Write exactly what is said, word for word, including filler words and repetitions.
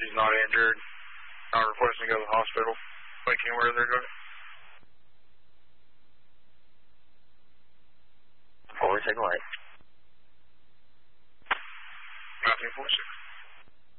She's not injured. Not requesting to go to the hospital. Thinking where they're going. Forward, take light. nineteen forty-six.